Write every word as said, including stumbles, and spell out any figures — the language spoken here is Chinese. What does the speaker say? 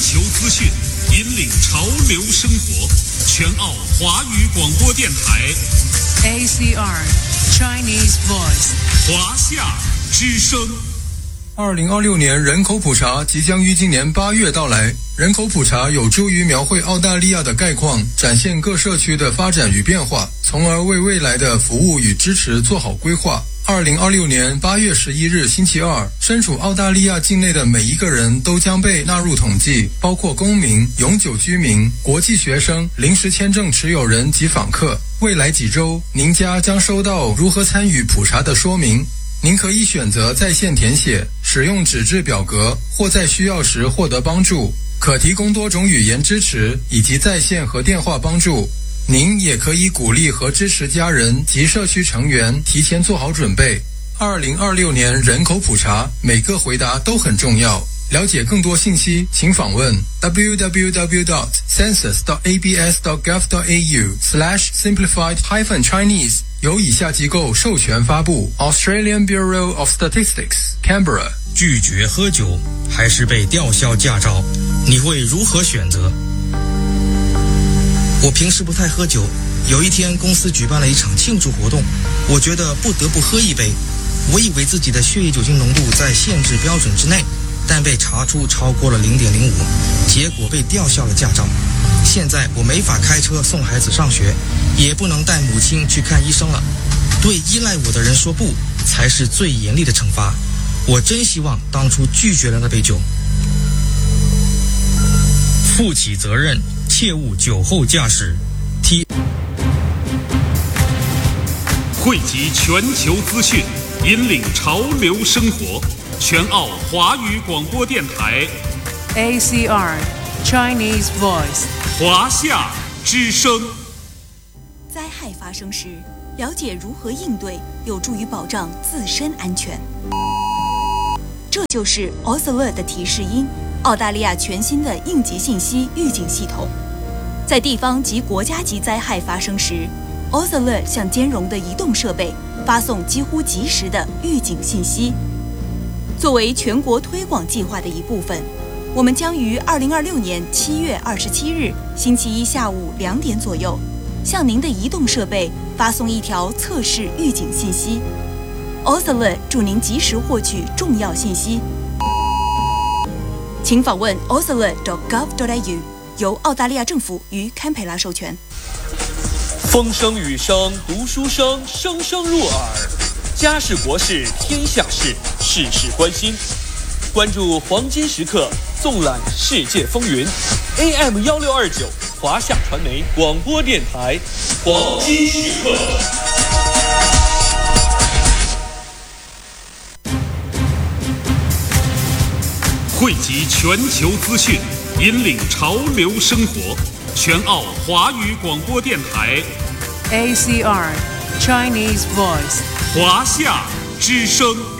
球资讯，引领潮流生活。全澳华语广播电台 A C R Chinese Voice 华夏之声。 二零二六年人口普查即将于今年八月到来。人口普查有助于描绘澳大利亚的概况，展现各社区的发展与变化，从而为未来的服务与支持做好规划。二零二六年八月十一日星期二，身处澳大利亚境内的每一个人都将被纳入统计，包括公民、永久居民、国际学生、临时签证持有人及访客。未来几周，您家将收到如何参与普查的说明。您可以选择在线填写，使用纸质表格，或在需要时获得帮助，可提供多种语言支持以及在线和电话帮助。您也可以鼓励和支持家人及社区成员提前做好准备。二零二六年人口普查，每个回答都很重要。了解更多信息，请访问 w w w dot census dot a b s dot gov dot a u slash simplified hyphen chinese。由以下机构授权发布 Australian Bureau of Statistics Canberra。 拒绝喝酒还是被吊销驾照，你会如何选择？我平时不太喝酒，有一天公司举办了一场庆祝活动，我觉得不得不喝一杯。我以为自己的血液酒精浓度在限制标准之内，但被查出超过了 零点零五， 结果被吊销了驾照。现在我没法开车送孩子上学，也不能带母亲去看医生了。对依赖我的人说不，才是最严厉的惩罚。我真希望当初拒绝了那杯酒。负起责任，切勿酒后驾驶。T 汇集全球资讯，引领潮流生活。全澳华语广播电台 A C R Chinese Voice 华夏之声。 灾害发生时，了解如何应对，有助于保障自身安全。这就是 AusAlert 的提示音，澳大利亚全新的应急信息预警系统。在地方及国家级灾害发生时， AusAlert 向兼容的移动设备发送几乎即时的预警信息。作为全国推广计划的一部分，我们将于二零二六年七月二十七日星期一下午两点左右，向您的移动设备发送一条测试预警信息。AusAlert 助您及时获取重要信息。请访问 ausalert dot gov dot a u， 由澳大利亚政府与堪培拉授权。 风声雨声读书声，声声入耳。家事国事天下事，事事关心。关注黄金时刻，纵览世界风云。A M 一六二九华夏传媒广播电台，黄金时刻。 汇集全球资讯，引领潮流生活。全澳华语广播电台 A C R Chinese Voice 华夏之声。